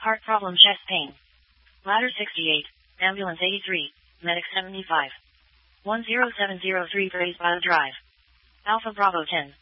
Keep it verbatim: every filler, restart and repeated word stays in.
Heart problem, chest pain. Ladder sixty-eight, ambulance eighty-three, medic seventy-five. one zero seven zero three Grays Bio Drive. Alpha Bravo ten.